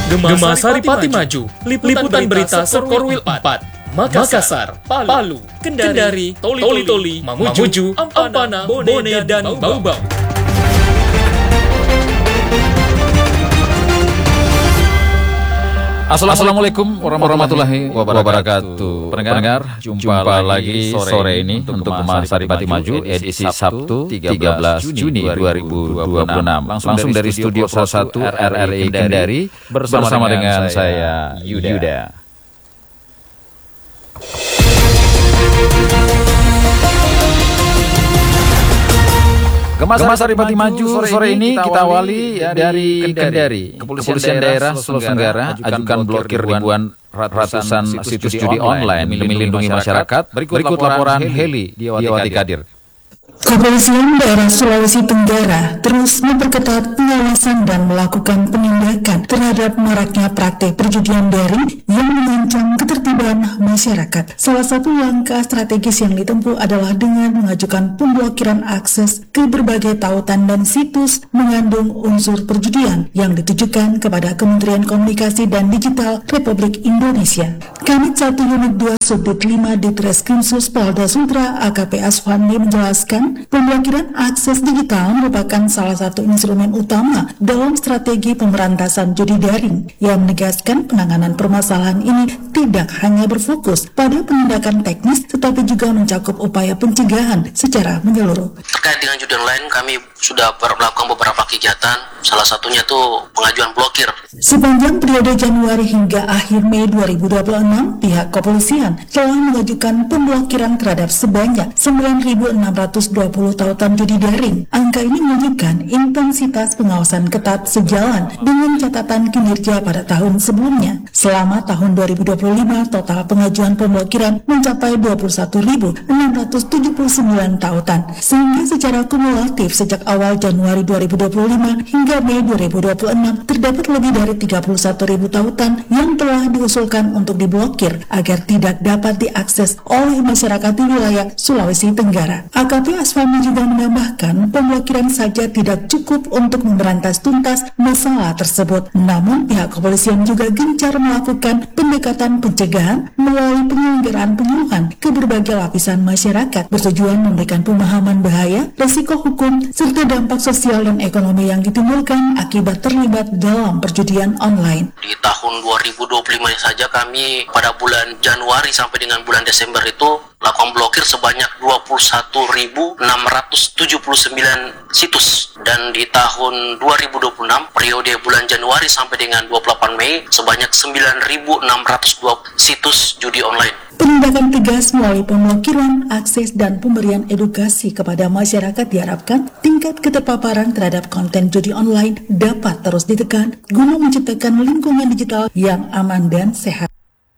Gema Saripati Maju, liputan berita Korwil 4, Makassar, Palu, Kendari, Toli-Toli, Mamuju, Ampana, Bone, dan Bau-Bau. Assalamualaikum warahmatullahi wabarakatuh. Pendengar, jumpa lagi sore ini untuk Gema Saripati Maju edisi Sabtu 13 Juni 2026. Langsung dari Studio Pro 1 RRI Kendari bersama dengan saya Yuda. Gema Saripati Maju sore ini kita awali dari Kendari. Kepolisian daerah Sulawesi Tenggara ajukan blokir ribuan ratusan situs judi online demi melindungi masyarakat. Berikut laporan Heli Diawati Kadir. Kepolisian daerah Sulawesi Tenggara terus memperketat pengawasan dan melakukan penindakan terhadap maraknya praktek perjudian daring yang mengancam ketertiban masyarakat. Salah satu langkah strategis yang ditempuh adalah dengan mengajukan pemblokiran akses ke berbagai tautan dan situs mengandung unsur perjudian yang ditujukan kepada Kementerian Komunikasi dan Digital Republik Indonesia. Kanit 1 Unit 2 Subdit 5 Ditreskrimsus Polda Sultra AKP Aswandi menjelaskan pemblokiran akses digital merupakan salah satu instrumen utama dalam strategi pemberantasan judi daring yang menegaskan penanganan permasalahan ini tidak hanya berfokus pada penindakan teknis tetapi juga mencakup upaya pencegahan secara menyeluruh. Terkait dengan judi online kami sudah melakukan beberapa kegiatan, salah satunya tuh pengajuan blokir. Sepanjang periode Januari hingga akhir Mei 2026, pihak kepolisian telah mengajukan pemblokiran terhadap sebanyak 9.620 tautan judi daring. Angka ini menunjukkan intensitas pengawasan ketat sejalan dengan catatan kinerja pada tahun sebelumnya. Selama tahun 2025, total pengajuan pemblokiran mencapai 21.679 tautan, sehingga secara kumulatif sejak awal Januari 2025 hingga Mei 2026 terdapat lebih dari 31.000 tautan yang telah diusulkan untuk diblokir agar tidak dapat diakses oleh masyarakat di wilayah Sulawesi Tenggara. AKP Aswami juga menambahkan pemblokiran saja tidak cukup untuk memberantas tuntas masalah tersebut. Namun pihak kepolisian juga gencar melakukan pendekatan pencegahan melalui penyelenggaraan penyuluhan ke berbagai lapisan masyarakat bertujuan memberikan pemahaman bahaya, risiko hukum, serta dampak sosial dan ekonomi yang ditimbulkan akibat terlibat dalam perjudian online. Di tahun 2025 saja kami pada bulan Januari sampai dengan bulan Desember itu lakukan blokir sebanyak 21.679 situs, dan di tahun 2026 periode bulan Januari sampai dengan 28 Mei sebanyak 9.602 situs judi online. Penindakan tegas melalui pemblokiran akses dan pemberian edukasi kepada masyarakat diharapkan tingkat keterpaparan terhadap konten judi online dapat terus ditekan guna menciptakan lingkungan digital yang aman dan sehat.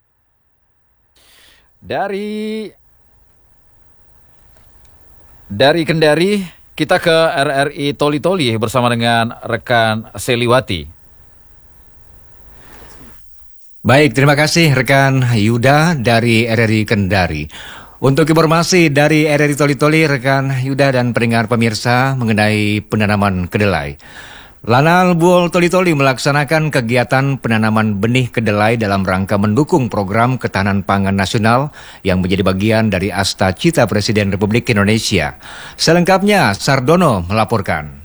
Dari Kendari, kita ke RRI Toli-Toli bersama dengan rekan Seliwati. Baik, terima kasih rekan Yuda dari RRI Kendari. Untuk informasi dari RRI Toli-Toli, rekan Yuda dan pendengar pemirsa mengenai penanaman kedelai. Lanal Buol Toli-Toli melaksanakan kegiatan penanaman benih kedelai dalam rangka mendukung program ketahanan pangan nasional yang menjadi bagian dari Asta Cita Presiden Republik Indonesia. Selengkapnya, Sardono melaporkan.